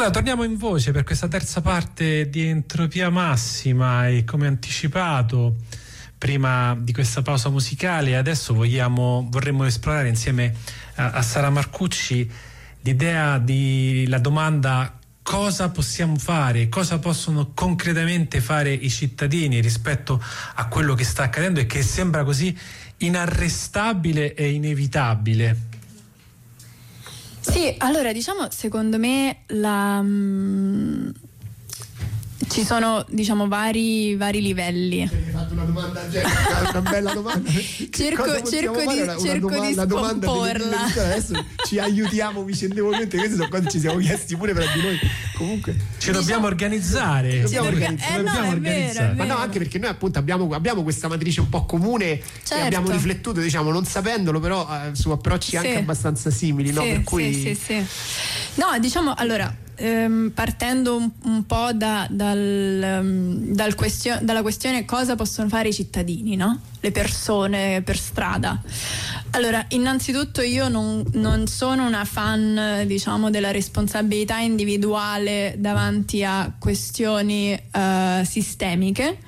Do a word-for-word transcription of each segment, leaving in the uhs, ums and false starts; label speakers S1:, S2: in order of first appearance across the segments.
S1: Allora torniamo in voce per questa terza parte di Entropia Massima, e come anticipato prima di questa pausa musicale, adesso vogliamo, vorremmo esplorare insieme a, a Sara Marcucci l'idea di la domanda: cosa possiamo fare, cosa possono concretamente fare i cittadini rispetto a quello che sta accadendo e che sembra così inarrestabile e inevitabile?
S2: Sì, allora diciamo, secondo me la, mh, ci sono, diciamo, vari, vari livelli.
S3: Mi hai fatto una domanda, Angelica, una bella domanda.
S2: cerco cerco di, una, cerco una doma- di scomporla.
S3: Adesso ci aiutiamo vicendevolmente, questi sono cose ci siamo chiesti pure tra di noi. Comunque
S1: ci diciamo, dobbiamo organizzare.
S3: Ci dobbiamo organizzare.
S2: Eh, no,
S3: dobbiamo
S2: è
S3: organizzare.
S2: vero, è
S3: Ma no,
S2: vero.
S3: anche perché noi appunto abbiamo, abbiamo questa matrice un po' comune,
S2: certo.
S3: E abbiamo riflettuto, diciamo, non sapendolo, però eh, su approcci
S2: sì.
S3: anche abbastanza simili, no?
S2: Sì,
S3: Per cui
S2: sì, sì, sì. No, diciamo, allora, ehm, partendo un, un po' da, dal, um, dal question- dalla questione cosa possono fare i cittadini, no? Le persone per strada. Allora, innanzitutto io non, non sono una fan, diciamo, della responsabilità individuale davanti a questioni uh, sistemiche.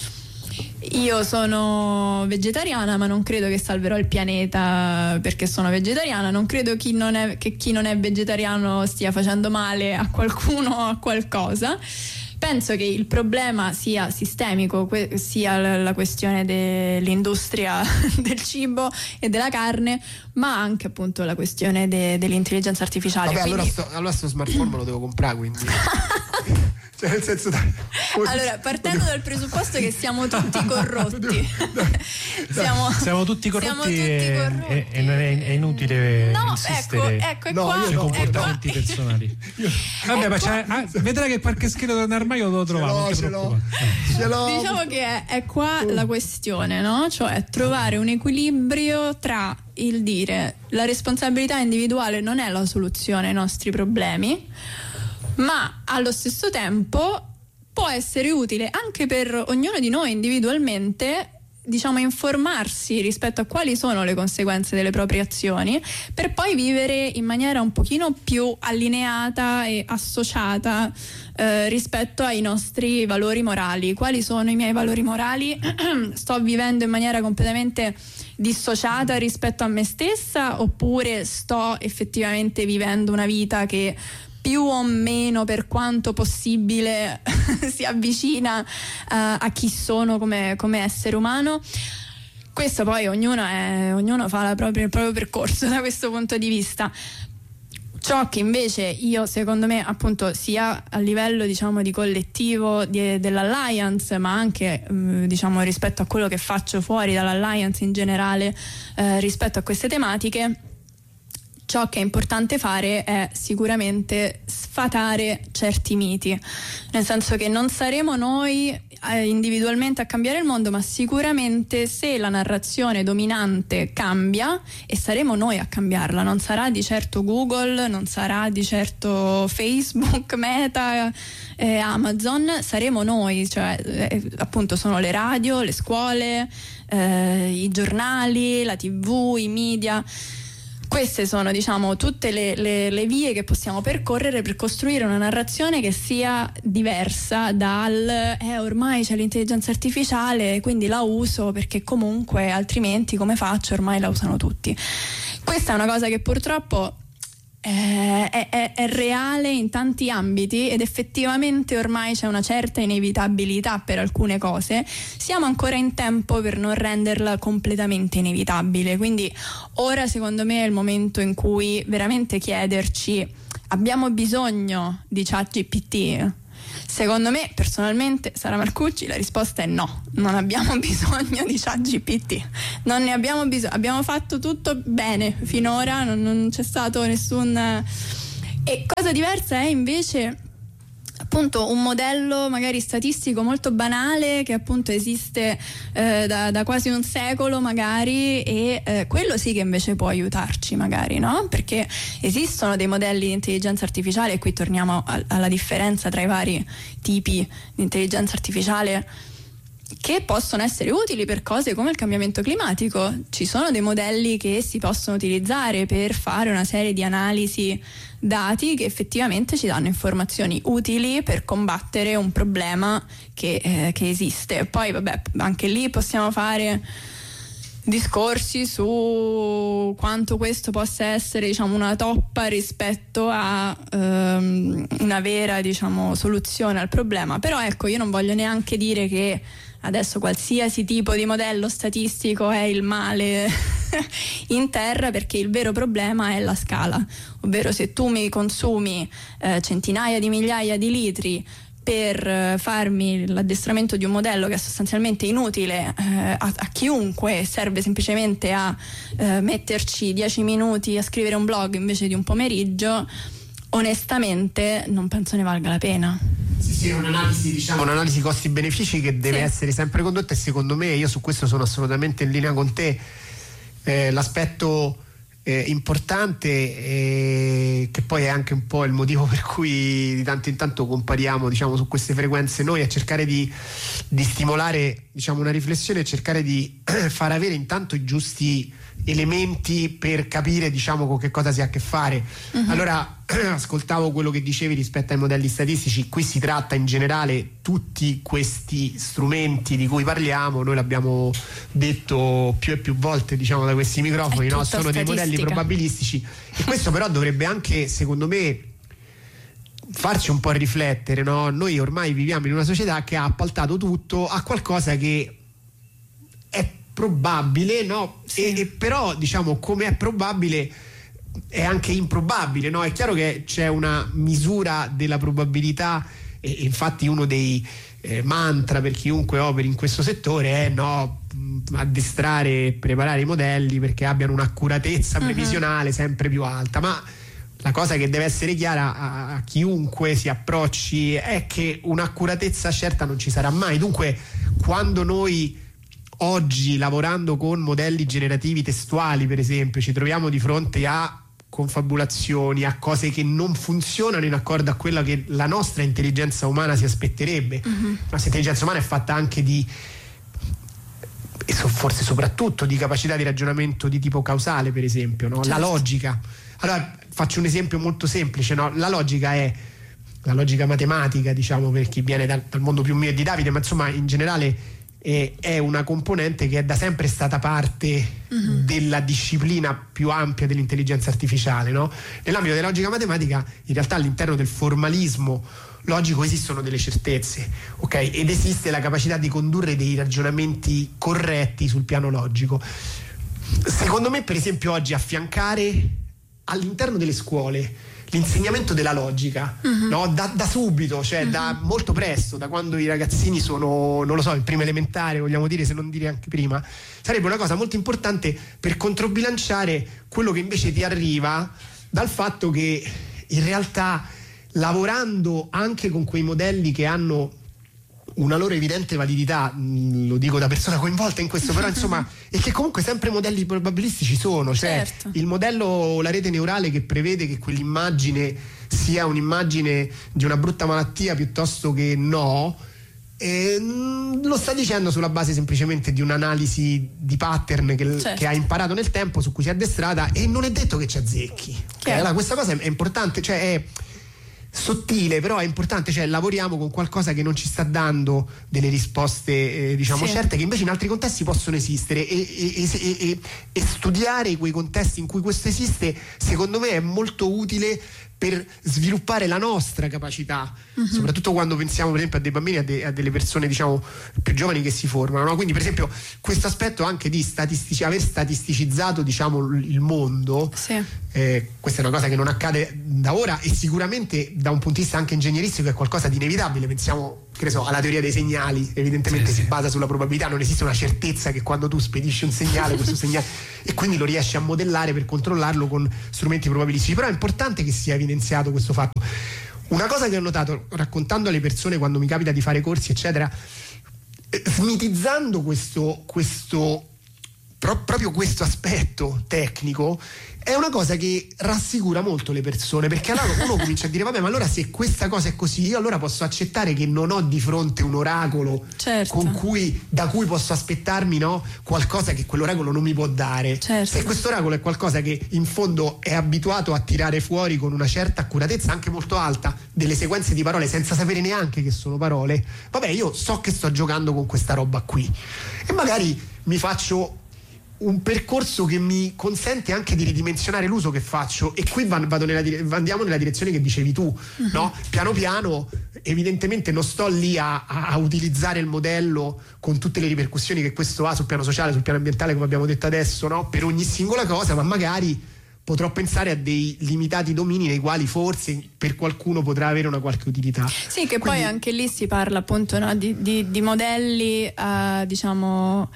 S2: Io sono vegetariana, ma non credo che salverò il pianeta perché sono vegetariana. Non credo chi non è, che chi non è vegetariano stia facendo male a qualcuno o a qualcosa. Penso che il problema sia sistemico, que- sia la, la questione dell'industria del cibo e della carne, ma anche appunto la questione de- dell'intelligenza artificiale.
S3: Vabbè,
S2: Quindi...
S3: allora, sto, allora sto smartphone me lo devo comprare, quindi cioè, nel senso,
S2: allora, partendo dal presupposto che siamo tutti corrotti, siamo,
S1: siamo tutti corrotti,
S2: siamo tutti
S1: e,
S2: corrotti.
S1: E, e non è, è inutile
S2: no,
S1: insistere
S2: ecco, ecco, è
S3: no,
S2: qua,
S3: io
S1: sui
S3: no,
S1: comportamenti
S2: ecco.
S1: personali. Vabbè, ma c'è, ah, vedrai che qualche scheletro nell'armadio lo troviamo.
S3: Ce l'ho, ce l'ho.
S2: Diciamo che è, è qua la questione, no? Cioè trovare un equilibrio tra il dire la responsabilità individuale non è la soluzione ai nostri problemi, ma allo stesso tempo può essere utile anche per ognuno di noi individualmente, diciamo, informarsi rispetto a quali sono le conseguenze delle proprie azioni, per poi vivere in maniera un pochino più allineata e associata eh, rispetto ai nostri valori morali. Quali sono i miei valori morali? Sto vivendo in maniera completamente dissociata rispetto a me stessa, oppure sto effettivamente vivendo una vita che più o meno, per quanto possibile, si avvicina uh, a chi sono come, come essere umano? Questo poi ognuno, è, ognuno fa la propria, il proprio percorso da questo punto di vista. Ciò che invece io, secondo me, appunto, sia a livello, diciamo, di collettivo di, dell'Alliance, ma anche mh, diciamo rispetto a quello che faccio fuori dall'Alliance in generale eh, rispetto a queste tematiche, ciò che è importante fare è sicuramente sfatare certi miti, nel senso che non saremo noi eh, individualmente a cambiare il mondo, ma sicuramente se la narrazione dominante cambia, e saremo noi a cambiarla, non sarà di certo Google, non sarà di certo Facebook, Meta, eh, Amazon, saremo noi, cioè eh, appunto sono le radio, le scuole, eh, i giornali, la tivù, i media. Queste sono, diciamo, tutte le, le, le vie che possiamo percorrere per costruire una narrazione che sia diversa dal eh, ormai c'è l'intelligenza artificiale, quindi la uso perché comunque altrimenti come faccio? Ormai la usano tutti. Questa è una cosa che purtroppo eh, è, è, è reale in tanti ambiti, ed effettivamente ormai c'è una certa inevitabilità per alcune cose. Siamo ancora in tempo per non renderla completamente inevitabile, quindi ora secondo me è il momento in cui veramente chiederci: abbiamo bisogno di ChatGPT? Secondo me, personalmente, Sara Marcucci, la risposta è no, non abbiamo bisogno di ChatGPT, non ne abbiamo bisogno, abbiamo fatto tutto bene finora, non, non c'è stato nessun... E cosa diversa è invece appunto un modello magari statistico molto banale che appunto esiste eh, da, da quasi un secolo magari, e eh, quello sì che invece può aiutarci magari, no? Perché esistono dei modelli di intelligenza artificiale, e qui torniamo a, alla differenza tra i vari tipi di intelligenza artificiale, che possono essere utili per cose come il cambiamento climatico. Ci sono dei modelli che si possono utilizzare per fare una serie di analisi dati che effettivamente ci danno informazioni utili per combattere un problema che, eh, che esiste. Poi vabbè, anche lì possiamo fare discorsi su quanto questo possa essere, diciamo, una toppa rispetto a um, una vera, diciamo, soluzione al problema. Però ecco, io non voglio neanche dire che adesso qualsiasi tipo di modello statistico è il male in terra, perché il vero problema è la scala, ovvero se tu mi consumi eh, centinaia di migliaia di litri per farmi l'addestramento di un modello che è sostanzialmente inutile eh, a, a chiunque, serve semplicemente a eh, metterci dieci minuti a scrivere un blog invece di un pomeriggio, onestamente non penso ne valga la pena.
S3: Sì, sì, è un'analisi, diciamo, un'analisi costi-benefici che deve sì. essere sempre condotta, e secondo me, io su questo sono assolutamente in linea con te. Eh, l'aspetto Eh, importante, eh, che poi è anche un po' il motivo per cui di tanto in tanto compariamo, diciamo, su queste frequenze noi, a cercare di, di stimolare, diciamo, una riflessione e cercare di far avere intanto i giusti elementi per capire, diciamo, con che cosa si ha a che fare. Uh-huh. Allora ascoltavo quello che dicevi rispetto ai modelli statistici. Qui si tratta in generale tutti questi strumenti di cui parliamo, noi l'abbiamo detto più e più volte, diciamo, da questi microfoni, no? Sono dei modelli probabilistici, e questo però dovrebbe anche, secondo me, farci un po' riflettere, no? Noi ormai viviamo in una società che ha appaltato tutto a qualcosa che è probabile, no? Sì. E, e però, diciamo, come è probabile è anche improbabile, no? È chiaro che c'è una misura della probabilità, e, e infatti uno dei eh, mantra per chiunque operi in questo settore è no, addestrare e preparare i modelli perché abbiano un'accuratezza uh-huh. previsionale sempre più alta, ma la cosa che deve essere chiara a, a chiunque si approcci è che un'accuratezza certa non ci sarà mai. Dunque, quando noi oggi, lavorando con modelli generativi testuali, per esempio, ci troviamo di fronte a confabulazioni, a cose che non funzionano in accordo a quella che la nostra intelligenza umana si aspetterebbe. Uh-huh. La nostra intelligenza umana è fatta anche di, e forse soprattutto di capacità di ragionamento di tipo causale, per esempio, no? Certo. La logica. Allora faccio un esempio molto semplice, no? La logica è la logica matematica, diciamo, per chi viene dal, dal mondo più mio e di Davide, ma insomma in generale eh, è una componente che è da sempre stata parte uh-huh. della disciplina più ampia dell'intelligenza artificiale, no? Nell'ambito della logica matematica, in realtà all'interno del formalismo logico esistono delle certezze, ok? Ed esiste la capacità di condurre dei ragionamenti corretti sul piano logico. Secondo me, per esempio, oggi affiancare all'interno delle scuole l'insegnamento della logica, uh-huh. no? da, da subito, cioè uh-huh. da molto presto, da quando i ragazzini sono, non lo so, il primo elementare, vogliamo dire, se non dire anche prima, sarebbe una cosa molto importante per controbilanciare quello che invece ti arriva dal fatto che in realtà, lavorando anche con quei modelli che hanno una loro evidente validità, lo dico da persona coinvolta in questo, però insomma, e che comunque sempre modelli probabilistici sono, cioè certo. il modello, la rete neurale che prevede che quell'immagine sia un'immagine di una brutta malattia piuttosto che no, eh, lo sta dicendo sulla base semplicemente di un'analisi di pattern che, certo. che ha imparato nel tempo, su cui si è addestrata, e non è detto che ci azzecchi. Okay? Allora questa cosa è, è importante, cioè è sottile, però è importante, cioè lavoriamo con qualcosa che non ci sta dando delle risposte eh, diciamo sì. certe, che invece in altri contesti possono esistere, e, e, e, e, e studiare quei contesti in cui questo esiste, secondo me è molto utile per sviluppare la nostra capacità, uh-huh. soprattutto quando pensiamo per esempio a dei bambini, a, de, a delle persone diciamo più giovani che si formano, no? Quindi per esempio questo aspetto anche di statistici, aver statisticizzato diciamo il mondo, sì. eh, questa è una cosa che non accade da ora, e sicuramente da un punto di vista anche ingegneristico è qualcosa di inevitabile. Pensiamo, che ne so, alla teoria dei segnali, evidentemente sì, si sì. basa sulla probabilità, non esiste una certezza che quando tu spedisci un segnale questo segnale, e quindi lo riesci a modellare per controllarlo con strumenti probabilistici. Però è importante che sia evidenziato questo fatto. Una cosa che ho notato raccontando alle persone quando mi capita di fare corsi eccetera, smitizzando questo, questo pro- proprio questo aspetto tecnico è una cosa che rassicura molto le persone, perché allora uno comincia a dire vabbè, ma allora se questa cosa è così, io allora posso accettare che non ho di fronte un oracolo,
S2: certo,
S3: con cui, da cui posso aspettarmi, no, qualcosa che quell'oracolo non mi può dare.
S2: Certo.
S3: Se questo oracolo è qualcosa che in fondo è abituato a tirare fuori con una certa accuratezza anche molto alta delle sequenze di parole senza sapere neanche che sono parole, vabbè, io so che sto giocando con questa roba qui e magari mi faccio un percorso che mi consente anche di ridimensionare l'uso che faccio, e qui vado nella dire- andiamo nella direzione che dicevi tu, uh-huh. no? Piano piano evidentemente non sto lì a, a utilizzare il modello con tutte le ripercussioni che questo ha sul piano sociale, sul piano ambientale, come abbiamo detto adesso, no? Per ogni singola cosa, ma magari potrò pensare a dei limitati domini nei quali forse per qualcuno potrà avere una qualche utilità.
S2: Sì, che
S3: Quindi,
S2: poi anche lì si parla appunto, no, di, di, di modelli uh, diciamo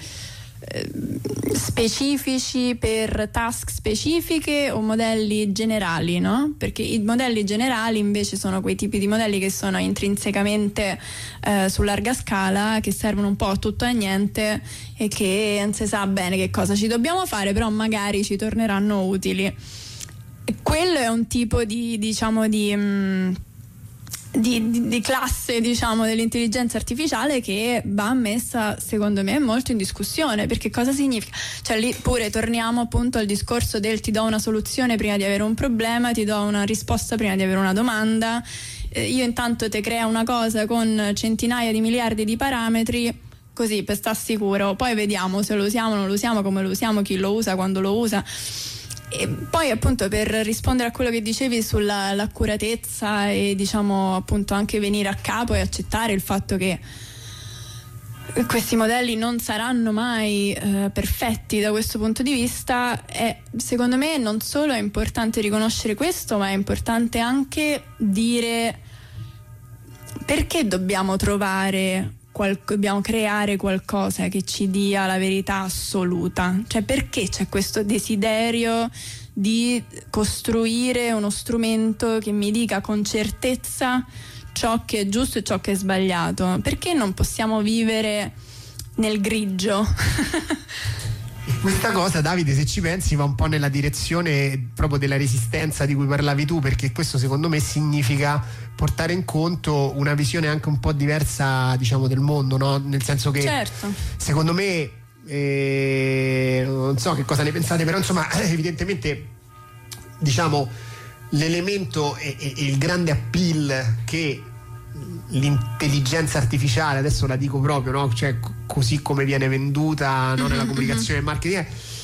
S2: specifici per task specifiche o modelli generali, no? Perché i modelli generali invece sono quei tipi di modelli che sono intrinsecamente eh, su larga scala, che servono un po' a tutto e a niente e che non si sa bene che cosa ci dobbiamo fare, però magari ci torneranno utili. E quello è un tipo di, diciamo, di mh, Di, di, di classe, diciamo, dell'intelligenza artificiale che va messa, secondo me, molto in discussione, perché cosa significa? Cioè lì pure torniamo appunto al discorso del ti do una soluzione prima di avere un problema, ti do una risposta prima di avere una domanda, eh, io intanto te crea una cosa con centinaia di miliardi di parametri così per star sicuro, poi vediamo se lo usiamo, non lo usiamo, come lo usiamo, chi lo usa, quando lo usa. E poi appunto per rispondere a quello che dicevi sulla l'accuratezza e diciamo appunto anche venire a capo e accettare il fatto che questi modelli non saranno mai eh, perfetti da questo punto di vista, è, secondo me non solo è importante riconoscere questo, ma è importante anche dire perché dobbiamo trovare Qual- dobbiamo creare qualcosa che ci dia la verità assoluta, cioè perché c'è questo desiderio di costruire uno strumento che mi dica con certezza ciò che è giusto e ciò che è sbagliato? Perché non possiamo vivere nel grigio?
S3: Questa cosa, Davide, se ci pensi, va un po' nella direzione proprio della resistenza di cui parlavi tu, perché questo secondo me significa portare in conto una visione anche un po' diversa, diciamo, del mondo, no? Nel senso che
S2: certo.
S3: secondo me eh, non so che cosa ne pensate, però insomma evidentemente diciamo l'elemento e, e, e il grande appeal che l'intelligenza artificiale, adesso la dico proprio, no? Cioè così come viene venduta, no? Nella comunicazione e marketing,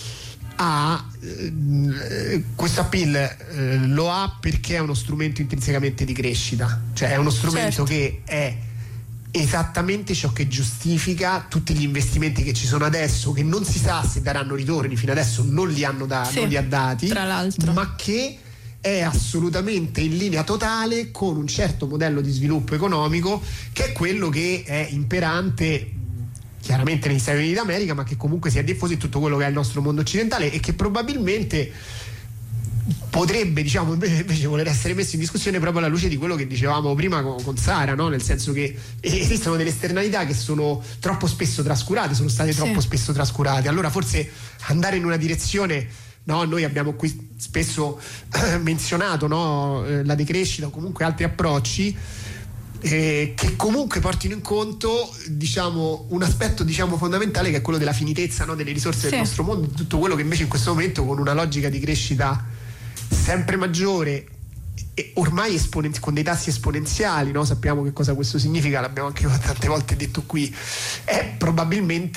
S3: ha eh, questo appeal eh, lo ha perché è uno strumento intrinsecamente di crescita, cioè è uno strumento certo. che è esattamente ciò che giustifica tutti gli investimenti che ci sono adesso, che non si sa se daranno ritorni, fino adesso non li hanno da, sì, non li ha dati,
S2: tra l'altro,
S3: ma che è assolutamente in linea totale con un certo modello di sviluppo economico che è quello che è imperante chiaramente negli Stati Uniti d'America, ma che comunque si è diffuso in tutto quello che è il nostro mondo occidentale e che probabilmente potrebbe, diciamo, invece voler essere messo in discussione proprio alla luce di quello che dicevamo prima con, con Sara, no? Nel senso che esistono delle esternalità che sono troppo spesso trascurate, sono state troppo sì. spesso trascurate. Allora forse andare in una direzione, no? Noi abbiamo qui spesso eh, menzionato, no? eh, la decrescita o comunque altri approcci eh, che comunque portino in conto, diciamo, un aspetto, diciamo, fondamentale, che è quello della finitezza, no? delle risorse sì. del nostro mondo, di tutto quello che invece in questo momento, con una logica di crescita sempre maggiore e ormai esponen- con dei tassi esponenziali, no? Sappiamo che cosa questo significa, l'abbiamo anche tante volte detto qui, è probabilmente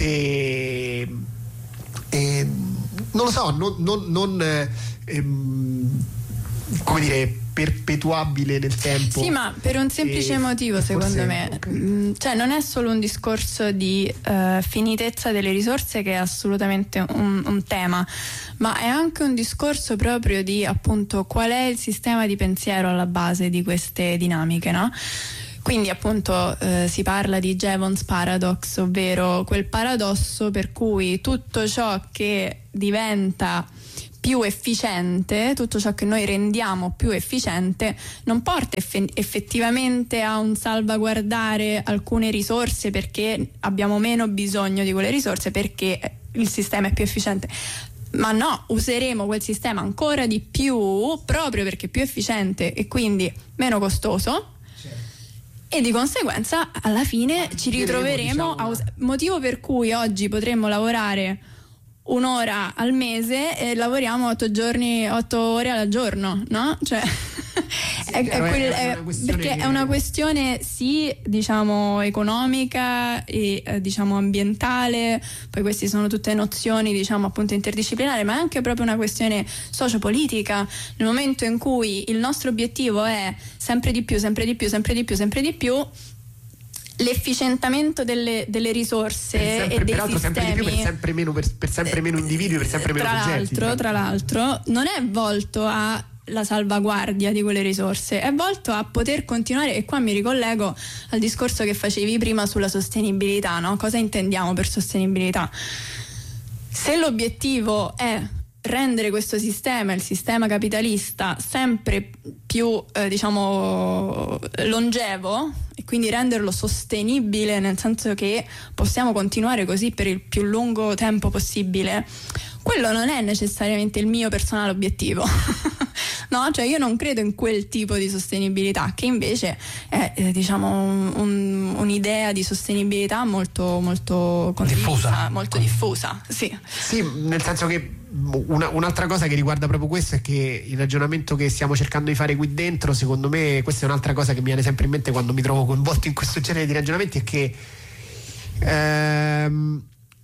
S3: eh, non lo so, non, non, non eh, ehm, come dire, perpetuabile nel tempo.
S2: Sì, ma per un semplice e motivo, secondo me, okay. Cioè non è solo un discorso di uh, finitezza delle risorse, che è assolutamente un, un tema, ma è anche un discorso proprio di, appunto, qual è il sistema di pensiero alla base di queste dinamiche, no? Quindi appunto eh, si parla di Jevons Paradox, ovvero quel paradosso per cui tutto ciò che diventa più efficiente, tutto ciò che noi rendiamo più efficiente, non porta eff- effettivamente a un salvaguardare alcune risorse perché abbiamo meno bisogno di quelle risorse, perché il sistema è più efficiente. Ma no, useremo quel sistema ancora di più proprio perché è più efficiente e quindi meno costoso. E di conseguenza alla fine ci ritroveremo, a us- motivo per cui oggi potremmo lavorare un'ora al mese e lavoriamo otto giorni, otto ore al giorno, no? Cioè
S3: sì,
S2: è, è quel,
S3: è
S2: è, perché che... è una questione sì, diciamo economica e eh, diciamo ambientale, poi queste sono tutte nozioni diciamo appunto interdisciplinari, ma è anche proprio una questione sociopolitica. Nel momento in cui il nostro obiettivo è sempre di più, sempre di più, sempre di più, sempre di più, l'efficientamento delle, delle risorse
S3: sempre,
S2: e dei
S3: peraltro
S2: sistemi,
S3: sempre di più per sempre meno, per, per sempre meno individui, per sempre meno
S2: tra
S3: progetti.
S2: L'altro, tra l'altro non è volto a la salvaguardia di quelle risorse, è volto a poter continuare, e qua mi ricollego al discorso che facevi prima sulla sostenibilità, no? Cosa intendiamo per sostenibilità? Se l'obiettivo è rendere questo sistema, il sistema capitalista, sempre più eh, diciamo longevo e quindi renderlo sostenibile, nel senso che possiamo continuare così per il più lungo tempo possibile, quello non è necessariamente il mio personale obiettivo. No, cioè io non credo in quel tipo di sostenibilità, che invece è eh, diciamo un, un, un'idea di sostenibilità molto molto condivisa, diffusa. molto diffusa, sì.
S3: Sì, nel senso che una, un'altra cosa che riguarda proprio questo è che il ragionamento che stiamo cercando di fare qui dentro, secondo me, questa è un'altra cosa che mi viene sempre in mente quando mi trovo coinvolto in questo genere di ragionamenti, è che ehm,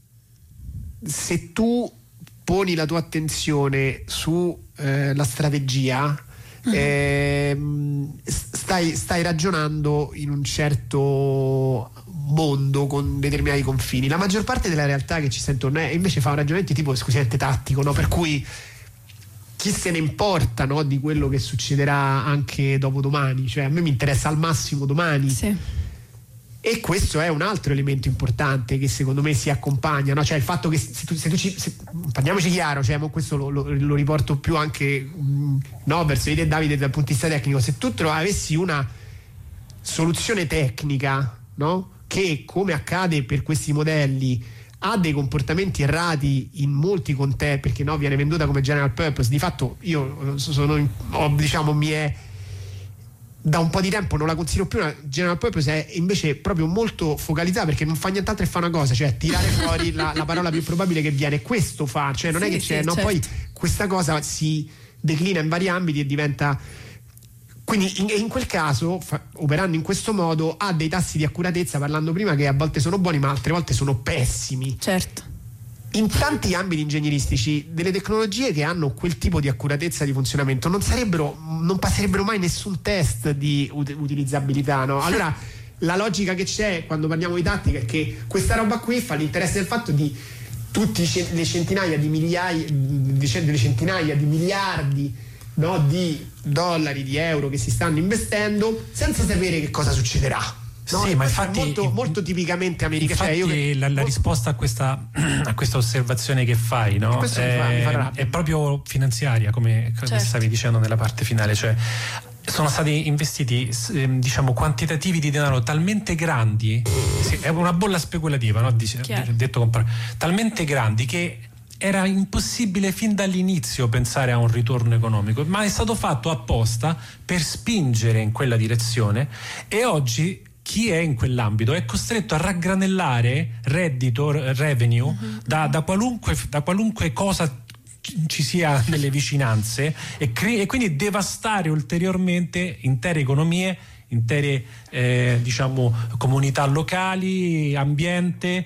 S3: se tu poni la tua attenzione su eh, la strategia, uh-huh. eh, stai, stai ragionando in un certo mondo con determinati confini. La maggior parte della realtà che ci sento è invece fa ragionamenti tipo esclusivamente tattico, no? Per cui chi se ne importa, no, di quello che succederà anche dopo domani, cioè a me mi interessa al massimo domani.
S2: Sì.
S3: E questo è un altro elemento importante che secondo me si accompagna, no? Cioè il fatto che se tu, se tu ci, se, parliamoci chiaro, cioè, questo lo, lo, lo riporto più anche mh, no, verso di te, Davide, dal punto di vista tecnico. Se tu avessi una soluzione tecnica, no? Che, come accade per questi modelli, ha dei comportamenti errati in molti contesti, perché no, viene venduta come general purpose, di fatto io sono, ho, diciamo, mi è da un po' di tempo non la considero più una general purpose, è invece proprio molto focalizzata, perché non fa nient'altro e fa una cosa, cioè tirare fuori la, la parola più probabile che viene, questo fa, cioè non sì, è che c'è, sì, no, certo. Poi questa cosa si declina in vari ambiti e diventa, quindi in, in quel caso fa, operando in questo modo ha dei tassi di accuratezza, parlando prima, che a volte sono buoni ma altre volte sono pessimi.
S2: Certo.
S3: In tanti ambiti ingegneristici delle tecnologie che hanno quel tipo di accuratezza di funzionamento non sarebbero, non passerebbero mai nessun test di ut- utilizzabilità, no? Allora la logica che c'è quando parliamo di tattica è che questa roba qui fa l'interesse del fatto di tutte le centinaia di migliaia, delle centinaia di miliardi, no, di dollari, di euro che si stanno investendo senza sapere che cosa succederà. No,
S1: sì, ma infatti
S3: molto, molto tipicamente americano. Cioè io che,
S1: la, la
S3: molto...
S1: risposta a questa, a questa osservazione che fai, no?
S3: Questo
S1: è,
S3: mi fa, mi fa rabbia.
S1: È proprio finanziaria, come, come
S2: certo.
S1: stavi dicendo nella parte finale, cioè sono stati investiti diciamo quantitativi di denaro talmente grandi, sì, è una bolla speculativa, no? Dice, detto con parole, talmente grandi che era impossibile fin dall'inizio pensare a un ritorno economico, ma è stato fatto apposta per spingere in quella direzione, e oggi chi è in quell'ambito è costretto a raggranellare reddito, revenue, uh-huh. da, da, qualunque, da qualunque cosa ci sia nelle vicinanze, e, cre- e quindi devastare ulteriormente intere economie, intere eh, diciamo comunità locali, ambiente,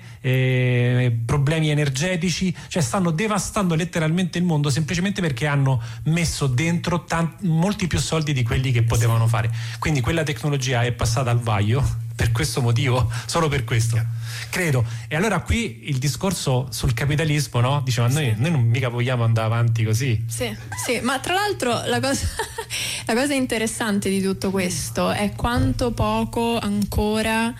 S1: eh, problemi energetici, cioè stanno devastando letteralmente il mondo semplicemente perché hanno messo dentro tanti, molti più soldi di quelli che potevano fare. Quindi quella tecnologia è passata al vaglio per questo motivo, solo per questo, credo. E allora qui il discorso sul capitalismo, no? Diciamo, noi, noi non mica vogliamo andare avanti così.
S2: Sì, sì, ma tra l'altro la cosa, la cosa interessante di tutto questo è quanto poco ancora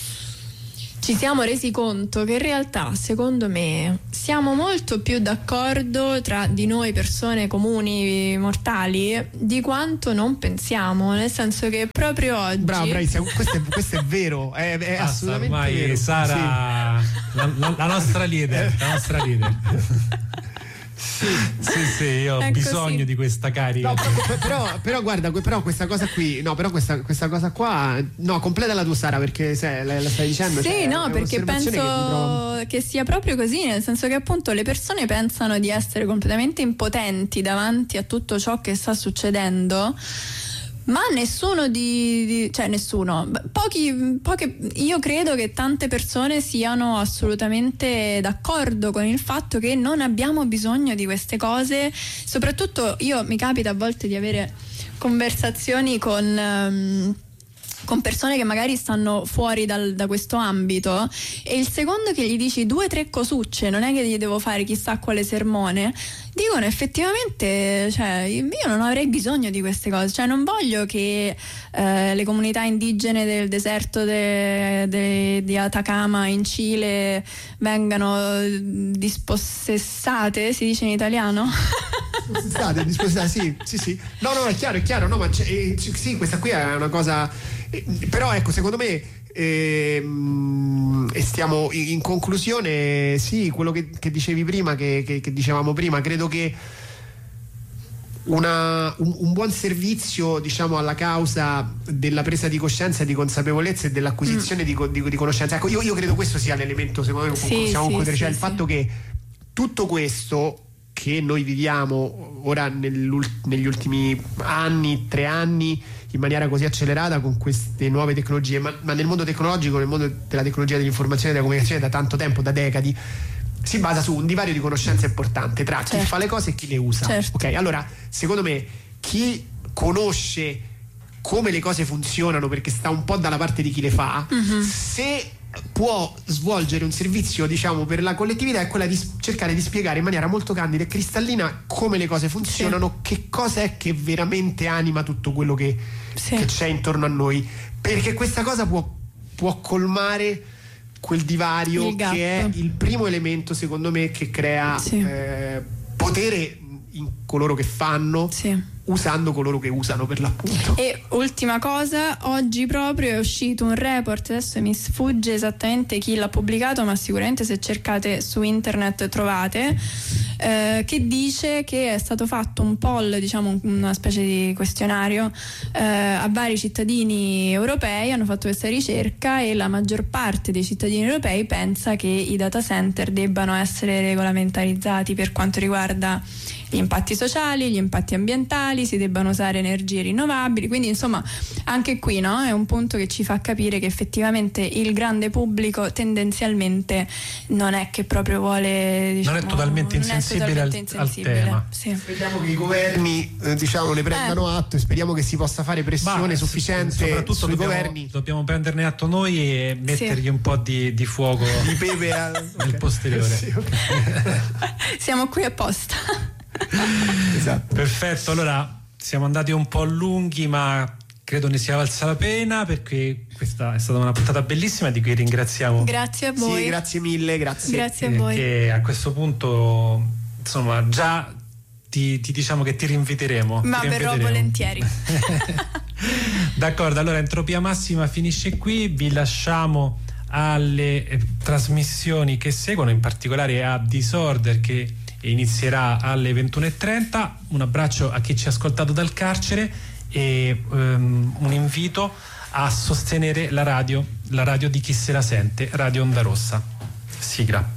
S2: ci siamo resi conto che in realtà, secondo me, siamo molto più d'accordo tra di noi persone comuni, mortali, di quanto non pensiamo, nel senso che proprio oggi...
S3: Bravo, bravissima, questo è, questo è vero, è, è
S1: Basta,
S3: assolutamente
S1: ormai
S3: vero.
S1: Sara...
S3: Sì.
S1: la, la, la nostra leader, la nostra leader. Sì, sì, sì, io ho
S2: è
S1: bisogno
S2: così.
S1: di questa carica.
S3: No, però, però, però guarda, però questa cosa qui, no, però questa, questa cosa qua, no, completa la tua, Sara, perché se, la, la stai dicendo.
S2: Sì,
S3: cioè,
S2: no, perché penso
S3: che, trovo...
S2: che sia proprio così, nel senso che appunto le persone pensano di essere completamente impotenti davanti a tutto ciò che sta succedendo. Ma nessuno di, di cioè nessuno pochi, poche, io credo che tante persone siano assolutamente d'accordo con il fatto che non abbiamo bisogno di queste cose. Soprattutto io mi capita a volte di avere conversazioni con um, con persone che magari stanno fuori dal, da questo ambito, e il secondo che gli dici due o tre cosucce, non è che gli devo fare chissà quale sermone, dicono effettivamente, cioè, io non avrei bisogno di queste cose, cioè non voglio che eh, le comunità indigene del deserto de, de, di Atacama in Cile vengano dispossessate, si dice in italiano?
S3: Dispossessate, dispossessate, sì, sì, sì. No, no, è chiaro, è chiaro, no, ma eh, sì, questa qui è una cosa, eh, però ecco, secondo me ehm, e stiamo in conclusione, sì, quello che, che dicevi prima, che, che, che dicevamo prima, credo che una, un, un buon servizio, diciamo, alla causa della presa di coscienza e di consapevolezza e dell'acquisizione mm. di, di, di conoscenza, ecco, io, io credo questo sia l'elemento, secondo me,
S2: sì,
S3: siamo
S2: sì,
S3: sì, cioè
S2: sì,
S3: il fatto
S2: sì.
S3: che tutto questo che noi viviamo ora negli ultimi anni, tre anni, in maniera così accelerata con queste nuove tecnologie, ma, ma nel mondo tecnologico, nel mondo della tecnologia dell'informazione e della comunicazione da tanto tempo, da decadi, si basa su un divario di conoscenza importante tra certo. chi fa le cose e chi le usa.
S2: Certo.
S3: Ok, allora secondo me chi conosce come le cose funzionano perché sta un po' dalla parte di chi le fa, mm-hmm. se può svolgere un servizio, diciamo, per la collettività, è quella di cercare di spiegare in maniera molto candida e cristallina come le cose funzionano, sì. che cosa è che veramente anima tutto quello che, sì. che c'è intorno a noi, perché questa cosa può, può colmare quel divario che è il primo elemento, secondo me, che crea sì. eh, potere in coloro che fanno, sì. usando coloro che usano, per l'appunto.
S2: E ultima cosa, oggi proprio è uscito un report, adesso mi sfugge esattamente chi l'ha pubblicato, ma sicuramente se cercate su internet trovate, eh, che dice che è stato fatto un poll, diciamo una specie di questionario eh, a vari cittadini europei, hanno fatto questa ricerca e la maggior parte dei cittadini europei pensa che i data center debbano essere regolamentarizzati per quanto riguarda gli impatti sociali, gli impatti ambientali, si debbano usare energie rinnovabili, quindi insomma anche qui, no, è un punto che ci fa capire che effettivamente il grande pubblico tendenzialmente non è che proprio vuole, diciamo,
S1: non è totalmente insensibile,
S2: totalmente
S1: al,
S2: insensibile
S1: al tema.
S2: sì.
S3: Speriamo che i governi eh, diciamo ne prendano eh. atto e speriamo che si possa fare pressione Ma, sufficiente
S1: soprattutto
S3: sui
S1: dobbiamo,
S3: governi.
S1: Dobbiamo prenderne atto noi e mettergli sì. un po' di, di fuoco
S3: di pepe al
S1: nel okay. posteriore. Sì,
S2: okay. Siamo qui apposta.
S3: Esatto.
S1: Perfetto, allora siamo andati un po' lunghi, ma credo ne sia valsa la pena, perché questa è stata una puntata bellissima di cui ringraziamo.
S2: Grazie a voi.
S3: Sì, grazie mille, grazie.
S2: Grazie a voi.
S1: E a questo punto, insomma, già ti, ti diciamo che ti rinviteremo.
S2: Ma
S1: ti
S2: verrò
S1: rinviteremo.
S2: volentieri.
S1: D'accordo, allora Entropia Massima finisce qui, vi lasciamo alle eh, trasmissioni che seguono, in particolare a Disorder, che inizierà alle ventuno e trenta. Un abbraccio a chi ci ha ascoltato dal carcere e um, un invito a sostenere la radio, la radio di chi se la sente, Radio Onda Rossa. Sigla.